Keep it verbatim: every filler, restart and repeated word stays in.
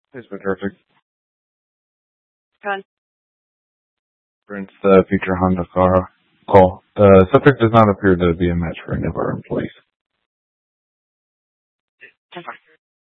It's been perfect. Go on. Prince, the future Honda car call. The subject does not appear to be a match for any of our employees. Just